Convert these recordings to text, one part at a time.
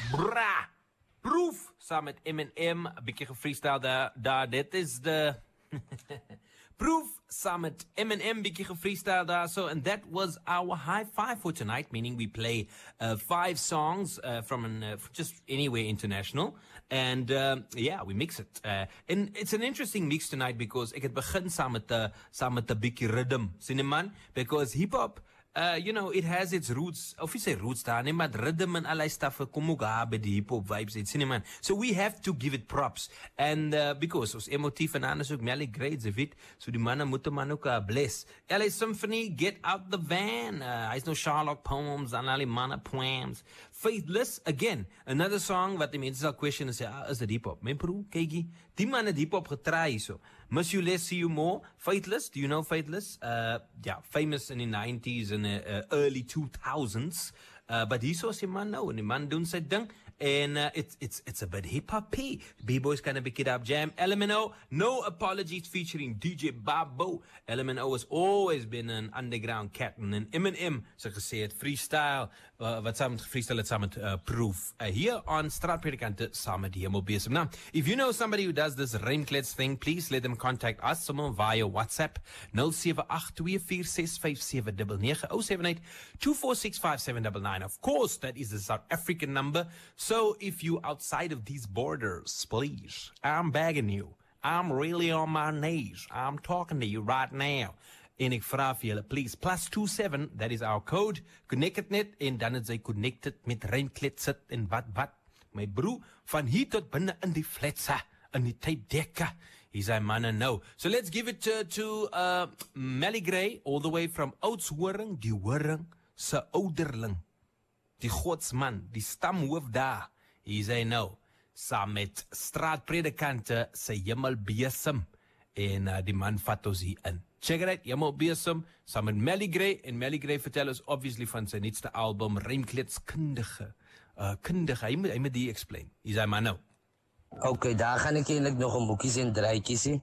Bra! Proof saam met Eminem, 'n bietjie gefreestyle daar. Dit is de Proof saam met Eminem, bietjie gefreestyle daar. So, and that was our high five for tonight, meaning we play 5 songs from just anywhere international. And yeah, we mix it. And it's an interesting mix tonight because ek het begin saam met 'n bietjie rhythm, sien jy man? Because hip hop, you know, it has its roots. Of you say roots daar, nee, maar rhythm en allerlei stuff kom ook daar by die hip-hop vibes, het sien jy man. So we have to give it props. And because ons emotief en anders ook Melly grades, weet. So die manne moet man ook bless. LA Symphony, get out the van. Hy's no Sherlock Poems en al die manne poems. Faithless, again, another song wat die mense sal question en sê, is dit hip-hop? Men bro, kykie, die man het hip-hop getry so. Miss You Less, See You More. Faithless, do you know Faithless? Yeah, famous in the 90s and early 2000s. But hier so as die man nou, en die man doen sy ding, and it's a bit hip-hop-y. B-Boys kind of pick it up, jam. LMNO, No Apologies featuring DJ Babo. LMNO has always been an underground cat, and then Eminem, so gesê het, freestyle, wat saam met freestyle het saam met Proof. Here on Straatpredikante, saam met Hemel Besem. Now, if you know somebody who does this Rimklets thing, please let them contact us, someone via WhatsApp, 078-246-5799, 078-246-5799. Of course, that is the South African number. So if you outside of these borders, please, I'm begging you. I'm really on my knees. I'm talking to you right now. En ek vra vir julle, please, +27, that is our code. Connect het net, en dan is hy connected met Rimklets sit, en wat. My broer, van hier tot binne in die fletse, in die tapedekke. He's a man and no. So let's give it to Melly Gray, all the way from Oudtshoorn, die horing se ouderling. Die godsman, die stamhoof daar. Hy sê nou, saam met Straatpredikante se Hemel Besem. En die man vat ons hier in. Check it out, Hemel Besem, saam met Melly Gray. En Melly Gray vertel ons obviously van sy nuutste album, Rimklets kundige. Hy moet die explain. Hy sê maar nou. Oké, daar gaan ek eintlik nog 'n boekies en draaitjies.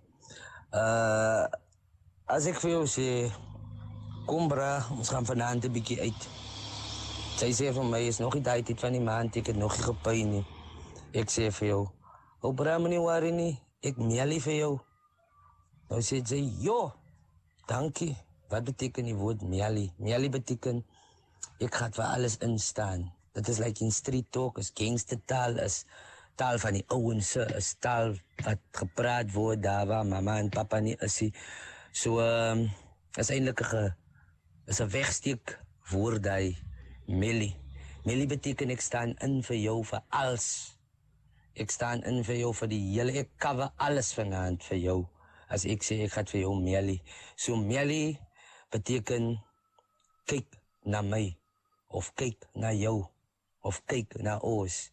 As ek vir jou sê, kom bra, ons gaan vanaand 'n bietjie uit. Sy sê vir my, is nog nie die tyd van die maand, ek het nog nie gepyn nie. Ek sê vir jou, bra, moenie worry nie, ek Melly vir jou. Nou sê sy, jo, dankie. Wat beteken die woord Melly? Melly beteken, ek gaan vir alles instaan. Dit is like in street talk, is gangstertaal, is taal van die ouens, is taal wat gepraat word daar waar mama en papa nie is. So, is eintlik is 'n wegsteek woord daai Melly. Melly beteken ek staan in vir jou vir alles. Ek staan in vir jou vir die hele, ek cover alles vanaand vir jou. As ek sê ek gaan vir jou Melly. So Melly beteken kyk na my, of kyk na jou, of kyk na ons.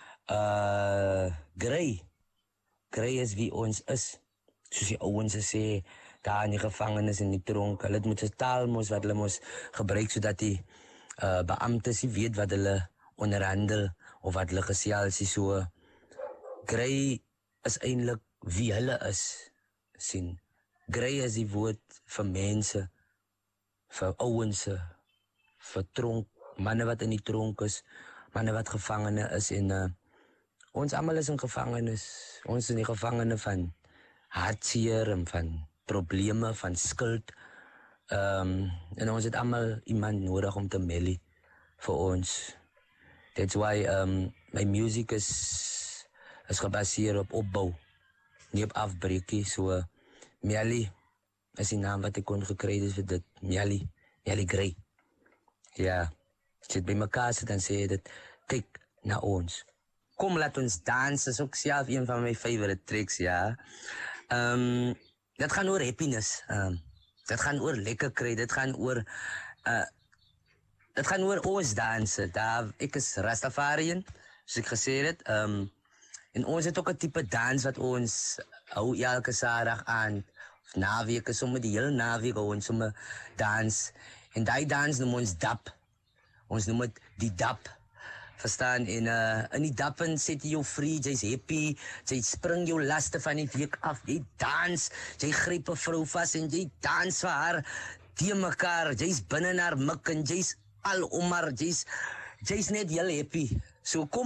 Gray is wie ons is. Soos die ouens sê, daar in die gevangenis in die tronk, hulle moet 'n taal mos wat hulle mos gebruik sodat die beamptes weet wat hulle onderhandel of wat hulle gesels is. So Gray is eintlik wie hulle is. Sien, Gray is die woord vir mense, vir ouens, vir tronk, manne wat in die tronk is, manne wat gevangene is, en ons almal is in gevangenis. Ons is in die gevangene van hartseer en van probleme, van skuld. En ons het almal iemand nodig om te Melly vir ons. That's why my music is gebaseer op opbou, nie op afbreekie. So Melly is die naam wat ek kon gekry het vir dit. Melly Gray. Ja, as jy het by mekaar sit en sê dit, kyk na ons. Kom, laat ons dans, is ook self een van my favorite tracks, ja. Dit gaan oor happiness. Dit gaan oor lekker kry, dit gaan oor ons danse. Ek is Rastafarian, soos ek gesê het. En ons het ook 'n tipe dans wat ons hou elke Saterdag aan. Of naweek, sommer die hele naweek hou ons sommer dans. En die dans noem ons dap. Ons noem dit die dap. Verstaan, en in die dappen set jy jou free, jy's happy, jy spring jou laste van die week af, jy dans, jy gryp 'n vrou vas en jy dans vir haar te mekaar, jy's binne in haar mik en jy's al omar, jy's net heel happy. So kom